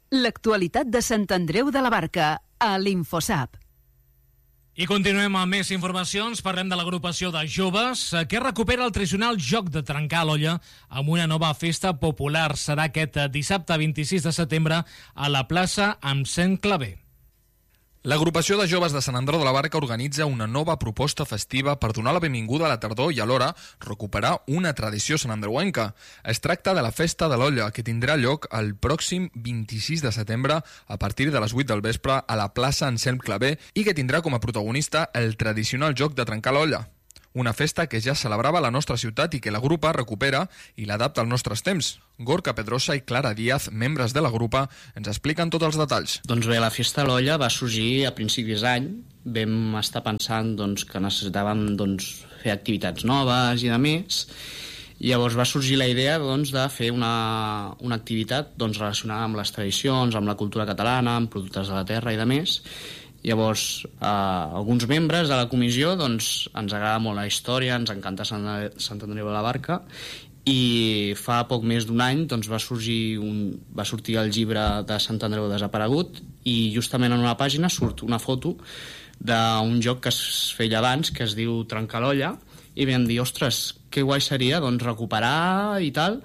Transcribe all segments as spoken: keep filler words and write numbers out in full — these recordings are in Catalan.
L'actualitat de Sant Andreu de la Barca, a l'Infosap. I continuem amb més informacions. Parlem de l'agrupació de joves que recupera el tradicional joc de trencar l'olla amb una nova festa popular. Serà aquest dissabte vint-i-sis de setembre a la plaça amb Sant Claver. L'agrupació de joves de Sant Andreu de la Barca organitza una nova proposta festiva per donar la benvinguda a la tardor i alhora recuperar una tradició santandreuenca. Es tracta de la Festa de l'Olla, que tindrà lloc el pròxim vint-i-sis de setembre a partir de les vuit del vespre a la plaça Anselm Claver i que tindrà com a protagonista el tradicional joc de trencar l'olla. Una festa que ja celebrava la nostra ciutat i que la grupa recupera i l'adapta als nostres temps. Gorka Pedrosa i Clara Díaz, membres de la grupa, ens expliquen tots els detalls. Doncs bé, la Festa de l'Olla va sorgir a principis d'any. Vam estar pensant doncs, que necessitàvem doncs, fer activitats noves i de més. Llavors va sorgir la idea doncs, de fer una, una activitat doncs, relacionada amb les tradicions, amb la cultura catalana, amb productes de la terra i de més. Llavors, eh, alguns membres de la comissió doncs, ens agrada molt la història, ens encanta Sant, Sant Andreu de la Barca i fa poc més d'un any doncs, va, sorgir un, va sortir el llibre de Sant Andreu desaparegut i justament en una pàgina surt una foto d'un joc que es feia abans que es diu Trencar l'Olla i vam dir, ostres, que guai seria doncs, recuperar i tal.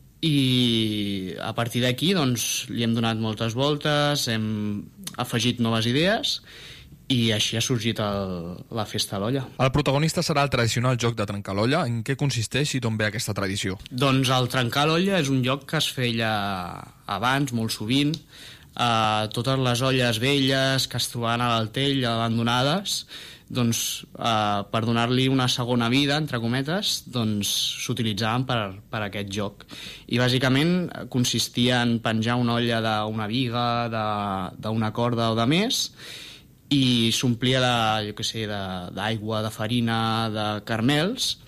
I a partir d'aquí doncs, li hem donat moltes voltes, hem afegit noves idees i així ha sorgit el, la Festa de l'Olla. El protagonista serà el tradicional joc de trencar l'olla. En què consisteix i d'on ve aquesta tradició? Doncs el trencar l'olla és un joc que es feia abans, molt sovint. Uh, totes les olles velles que es trobaven a l'Altell, abandonades, doncs, eh, per donar-li una segona vida, entre cometes, doncs s'utilitzaven per, per aquest joc. I bàsicament consistia en penjar una olla d'una viga, d'una corda o de més, i s'omplia de, jo què sé, d'aigua, de, de farina, de caramels,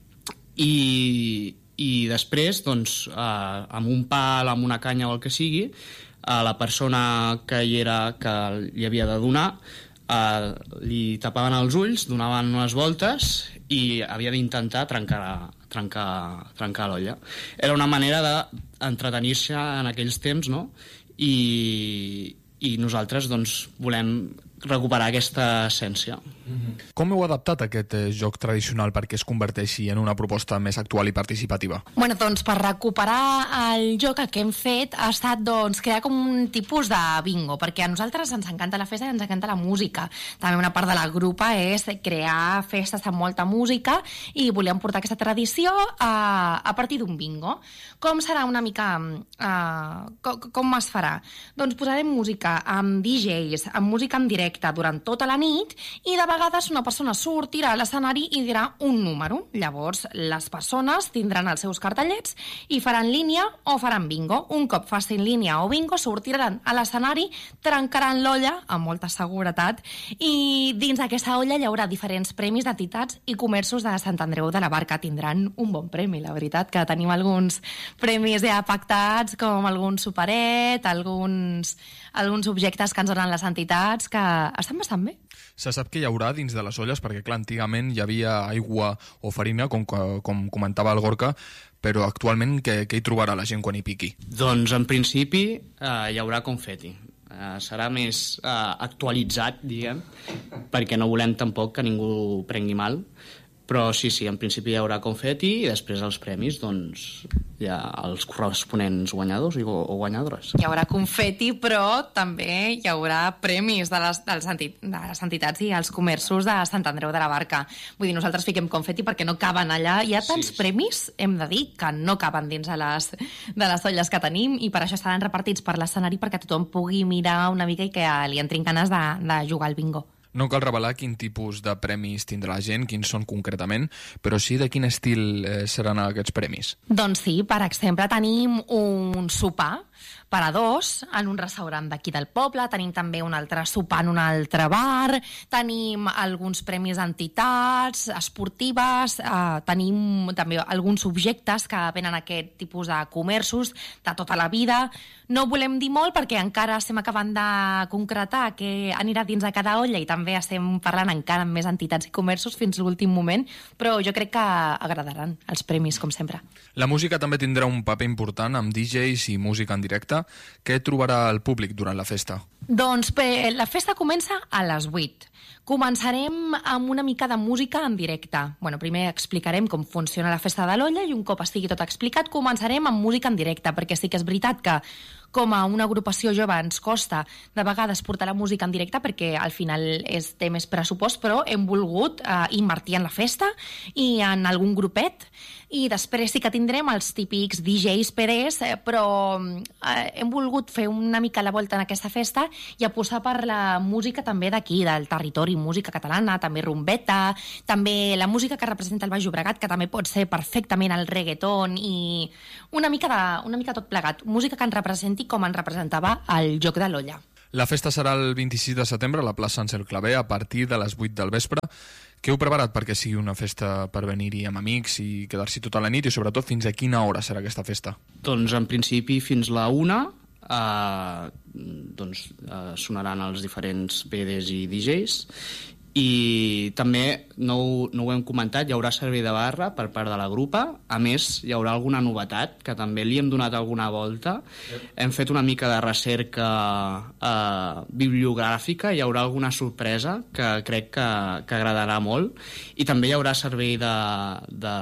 i, i després, doncs, eh, amb un pal, amb una canya o el que sigui, a la persona que hi era, que li havia de donar, Uh, li tapaven els ulls, donaven unes voltes i havia d'intentar trencar, trencar, trencar l'olla. Era una manera d'entretenir-se en aquells temps, no? I, i nosaltres doncs, volem recuperar aquesta essència. Mm-hmm. Com heu adaptat aquest eh, joc tradicional perquè es converteixi en una proposta més actual i participativa? Bueno, doncs per recuperar el joc el que hem fet ha estat doncs, crear com un tipus de bingo, perquè a nosaltres ens encanta la festa i ens encanta la música. També una part de la grupa és crear festes amb molta música i volíem portar aquesta tradició a, a partir d'un bingo. Com serà una mica... Uh, com, com es farà? Doncs posarem música amb D Js, amb música en directe durant tota la nit i de vegades una persona sortirà a l'escenari i dirà un número. Llavors les persones tindran els seus cartellets i faran línia o faran bingo. Un cop facin línia o bingo sortiran a l'escenari, trencaran l'olla amb molta seguretat i dins d'aquesta olla hi haurà diferents premis d'entitats i comerços de Sant Andreu de la Barca. Tindran un bon premi, la veritat, que tenim alguns premis ja pactats com algun superet, alguns, alguns objectes que ens donen les entitats que estan bastant bé. Se sap que hi haurà dins de les olles, perquè clar, antigament hi havia aigua o farina, com, com comentava el Gorka, però actualment què, què hi trobarà la gent quan hi piqui? Doncs en principi eh, hi haurà confeti. Eh, serà més eh, actualitzat, diguem, perquè no volem tampoc que ningú prengui mal, però sí, sí, en principi hi haurà confeti i després els premis, doncs, hi ha els corresponents guanyadors o, o guanyadores. Hi haurà confeti, però també hi haurà premis de les, dels enti, de les entitats i els comerços de Sant Andreu de la Barca. Vull dir, nosaltres fiquem confeti perquè no caben allà. Hi ha tants sí, premis, hem de dir, que no caben dins de les, de les olles que tenim i per això estaran repartits per l'escenari perquè tothom pugui mirar una mica i que li entrin ganes de, de jugar al bingo. No cal revelar quin tipus de premis tindrà la gent, quins són concretament, però sí de quin estil eh, seran aquests premis. Doncs sí, per exemple, tenim un sopar per a dos en un restaurant d'aquí del poble, tenim també un altre sopar en un altre bar, tenim alguns premis d'entitats esportives, eh, tenim també alguns objectes que venen aquest tipus de comerços de tota la vida. No volem dir molt perquè encara estem acabant de concretar què anirà dins de cada olla i també estem parlant encara amb més entitats i comerços fins a l'últim moment, però jo crec que agradaran els premis, com sempre. La música també tindrà un paper important amb D Js i música en directe. Marta, què trobarà el públic durant la festa? Doncs bé, la festa comença a les vuit. Començarem amb una mica de música en directe. Bueno, primer explicarem com funciona la festa de l'olla i un cop estigui tot explicat començarem amb música en directe, perquè sí que és veritat que com a una agrupació jove ens costa de vegades portar la música en directe perquè al final és, té més pressupost, però hem volgut eh, invertir en la festa i en algun grupet, i després sí que tindrem els típics D Js P Ds, eh, però eh, hem volgut fer una mica la volta en aquesta festa i apostar per la música també d'aquí, del territori, música catalana, també rumbeta, també la música que representa el Baix Llobregat, que també pot ser perfectament el reggaeton i una mica, de, una mica tot plegat, música que ens representi com ens representava el Joc de l'Olla. La festa serà el vint-i-sis de setembre a la plaça Ansel Clavé a partir de les vuit del vespre. Què heu preparat perquè sigui una festa per venir-hi amb amics i quedar-s'hi tota la nit i sobretot fins a quina hora serà aquesta festa? Doncs en principi fins la una eh, doncs, eh, sonaran els diferents P Ds i D Js i també, no ho, no ho hem comentat, hi haurà servei de barra per part de la grupa. A més, hi haurà alguna novetat que també li hem donat alguna volta. Hem fet una mica de recerca eh, bibliogràfica, hi haurà alguna sorpresa que crec que, que agradarà molt, i també hi haurà servei de, de,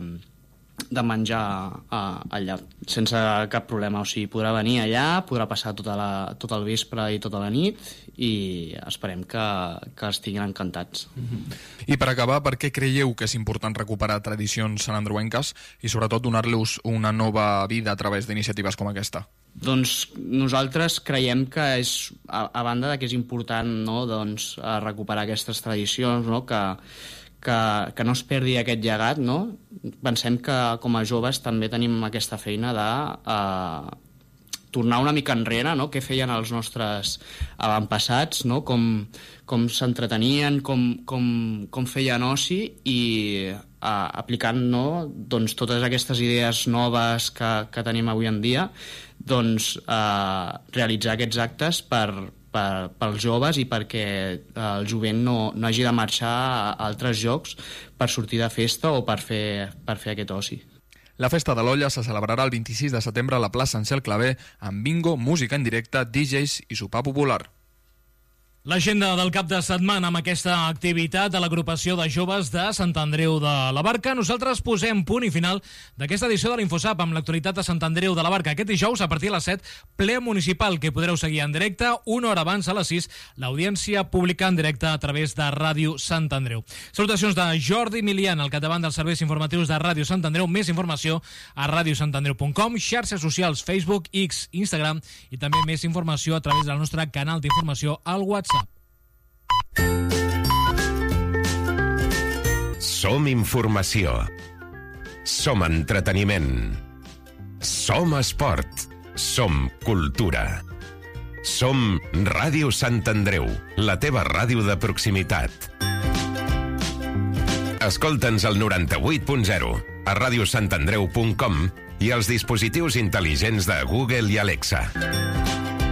de menjar eh, allà, sense cap problema. O sigui, podrà venir allà, podrà passar tota la, tot el vespre i tota la nit, i esperem que, que estiguin encantats. Mm-hmm. I per acabar, per què creieu que és important recuperar tradicions sanandreuenques i sobretot donar-los una nova vida a través d'iniciatives com aquesta? Doncs nosaltres creiem que és, a, a banda de que és important, no, doncs, recuperar aquestes tradicions, no, que, que, que no es perdi aquest llegat, no? Pensem que com a joves també tenim aquesta feina de eh, tornar una mica enrere, no? Què feien els nostres avantpassats, no? Com, com s'entretenien, com, com, com feien oci, i eh, aplicant, no, doncs, totes aquestes idees noves que, que tenim avui en dia, doncs, eh, realitzar aquests actes per, per, pels joves i perquè el jovent no, no hagi de marxar a altres llocs per sortir de festa o per fer, per fer aquest oci. La festa de l'olla se celebrarà el vint-i-sis de setembre a la plaça Ansel Clavé amb bingo, música en directe, D Js i sopar popular. L'agenda del cap de setmana amb aquesta activitat de l'agrupació de joves de Sant Andreu de la Barca. Nosaltres posem punt i final d'aquesta edició de l'Infosap amb l'actualitat de Sant Andreu de la Barca. Aquest dijous, a partir de les set, ple municipal, que podreu seguir en directe. Una hora abans, a les sis, l'audiència pública en directe a través de Ràdio Sant Andreu. Salutacions de Jordi Milian, al capdavant dels serveis informatius de Ràdio Sant Andreu. Més informació a radio sant andreu punt com, xarxes socials, Facebook, X, Instagram, i també més informació a través del nostre canal d'informació al WhatsApp. Som informació. Som entreteniment. Som esport. Som cultura. Som Ràdio Sant Andreu, la teva ràdio de proximitat. Escolta'ns al noranta-vuit punt zero, a radio sant andreu punt com i als dispositius intel·ligents de Google i Alexa.